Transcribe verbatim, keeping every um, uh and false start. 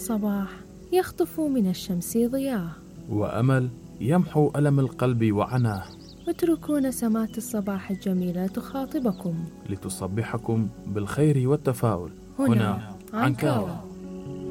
صباح يخطف من الشمس ضياء، وأمل يمحو ألم القلب وعناه. اتركوا نسمات الصباح الجميلة تخاطبكم لتصبحكم بالخير والتفاؤل. هنا عنكاوة.